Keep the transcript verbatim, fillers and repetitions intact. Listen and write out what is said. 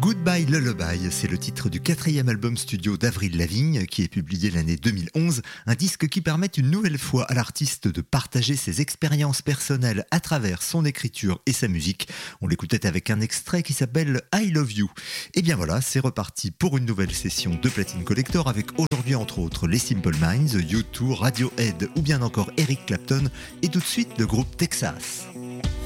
Goodbye Lullaby, c'est le titre du quatrième album studio d'Avril Lavigne qui est publié l'année deux mille onze, un disque qui permet une nouvelle fois à l'artiste de partager ses expériences personnelles à travers son écriture et sa musique. On l'écoutait avec un extrait qui s'appelle I Love You. Et bien voilà, c'est reparti pour une nouvelle session de Platine Collector avec aujourd'hui entre autres les Simple Minds, U deux, Radiohead ou bien encore Eric Clapton et tout de suite le groupe Texas.